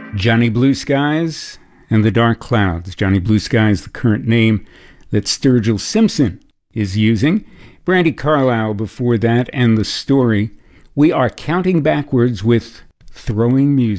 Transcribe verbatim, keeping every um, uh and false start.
Johnny Blue Skies and the Dark Clouds. Johnny Blue Skies, the current name that Sturgill Simpson is using. Brandi Carlile before that, and The Story. We are counting backwards with Throwing Music.